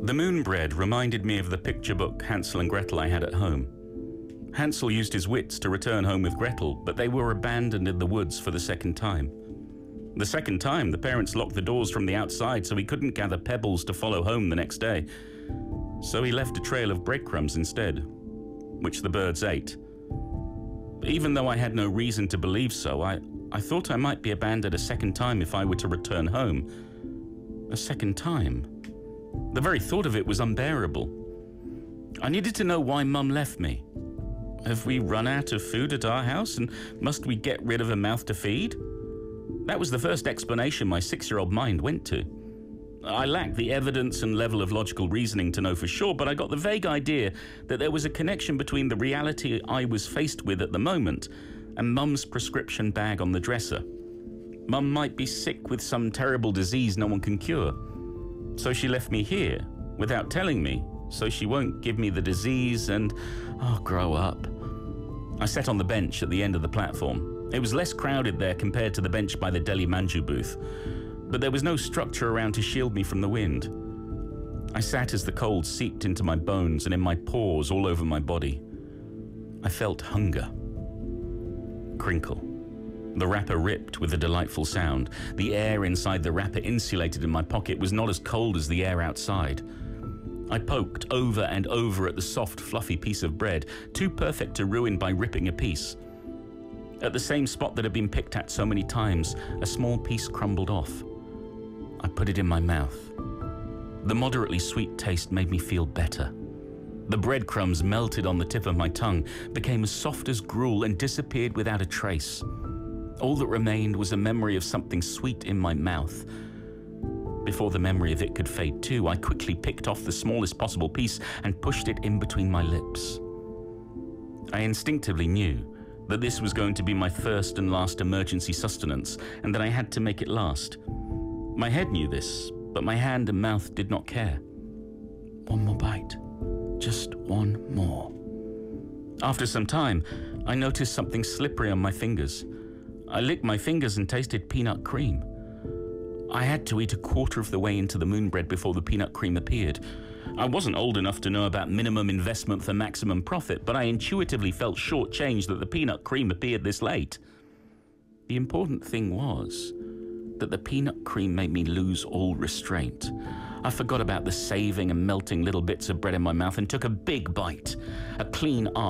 The moon bread reminded me of the picture book Hansel and Gretel I had at home. Hansel used his wits to return home with Gretel, but they were abandoned in the woods for the second time. The second time, the parents locked the doors from the outside so he couldn't gather pebbles to follow home the next day. So he left a trail of breadcrumbs instead, which the birds ate. Even though I had no reason to believe so, I thought I might be abandoned a second time if I were to return home. A second time. The very thought of it was unbearable. I needed to know why Mum left me. Have we run out of food at our house, and must we get rid of a mouth to feed? That was the first explanation my 6-year-old mind went to. I lacked the evidence and level of logical reasoning to know for sure, but I got the vague idea that there was a connection between the reality I was faced with at the moment and Mum's prescription bag on the dresser. Mum might be sick with some terrible disease no one can cure. So she left me here without telling me, so she won't give me the disease and, grow up. I sat on the bench at the end of the platform. It was less crowded there compared to the bench by the Deli Manju booth, but there was no structure around to shield me from the wind. I sat as the cold seeped into my bones and in my pores all over my body. I felt hunger. Crinkle. The wrapper ripped with a delightful sound. The air inside the wrapper insulated in my pocket was not as cold as the air outside. I poked over and over at the soft, fluffy piece of bread, too perfect to ruin by ripping a piece. At the same spot that had been picked at so many times, a small piece crumbled off. I put it in my mouth. The moderately sweet taste made me feel better. The breadcrumbs melted on the tip of my tongue, became as soft as gruel, and disappeared without a trace. All that remained was a memory of something sweet in my mouth. Before the memory of it could fade too, I quickly picked off the smallest possible piece and pushed it in between my lips. I instinctively knew that this was going to be my first and last emergency sustenance, and that I had to make it last. My head knew this, but my hand and mouth did not care. One more bite. Just one more. After some time, I noticed something slippery on my fingers. I licked my fingers and tasted peanut cream. I had to eat a quarter of the way into the moon bread before the peanut cream appeared. I wasn't old enough to know about minimum investment for maximum profit, but I intuitively felt shortchanged that the peanut cream appeared this late. The important thing was that the peanut cream made me lose all restraint. I forgot about the saving and melting little bits of bread in my mouth and took a big bite, a clean arm.